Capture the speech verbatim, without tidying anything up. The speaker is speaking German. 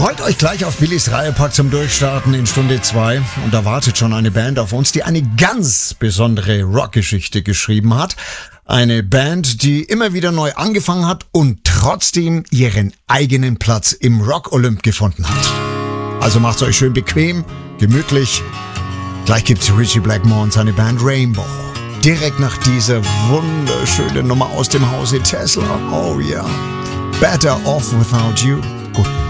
Freut euch gleich auf Billys Reihepack zum Durchstarten in Stunde zwei. Und da wartet schon eine Band auf uns, die eine ganz besondere Rockgeschichte geschrieben hat. Eine Band, die immer wieder neu angefangen hat und trotzdem ihren eigenen Platz im Rock-Olymp gefunden hat. Also macht's euch schön bequem, gemütlich. Gleich gibt's Ritchie Blackmore und seine Band Rainbow. Direkt nach dieser wunderschönen Nummer aus dem Hause Tesla. Oh ja. Yeah. Better Off Without You.